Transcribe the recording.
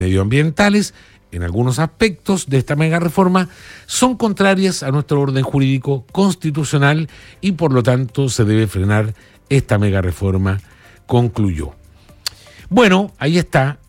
medioambientales, en algunos aspectos de esta mega reforma, son contrarias a nuestro orden jurídico constitucional y por lo tanto se debe frenar esta mega reforma, concluyó. Bueno, ahí está